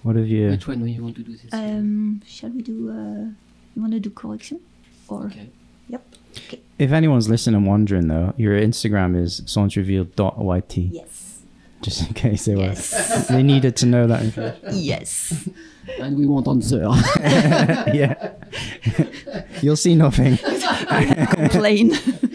What have you? Which one do you want to do this? Shall we do? You want to do correction? Or Okay. Yep. Okay. If anyone's listening and wondering though, your Instagram is centreville.yt. Yes. Just in case they were, Yes. they needed to know that information. Yes. And we won't answer. Yeah. You'll see nothing. Complain.